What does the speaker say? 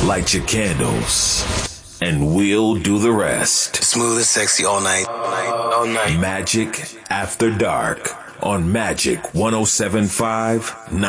Light your candles, and we'll do the rest. Smooth and sexy all night. All night. Magic After Dark on Magic 107.5.